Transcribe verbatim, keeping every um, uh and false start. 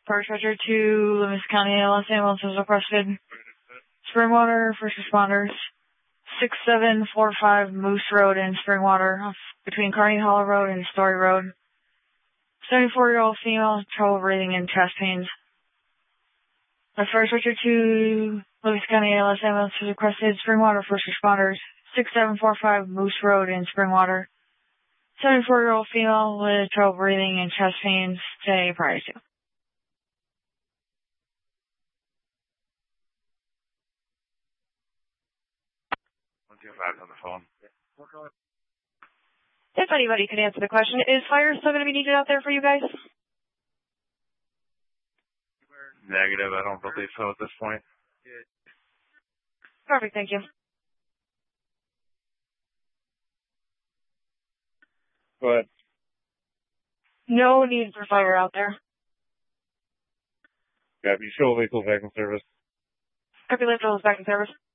First Richard to Loomis County, Los Angeles has requested Springwater, first responders. six seven four five Moose Road in Springwater, between Carnegie Hollow Road and Story Road. seventy-four-year-old female, trouble breathing and chest pains. The First Richard to Loomis County, Los Angeles has requested Springwater, first responders. six seven four five Moose Road in Springwater. seventy-four-year-old female with trouble breathing and chest pains, today prior to. Back on the phone. If anybody could answer the question, is fire still going to be needed out there for you guys? Negative, I don't believe so at this point. Perfect, thank you. Go ahead. No need for fire out there. Copy, show vehicle back in service. Copy, lift is back in service.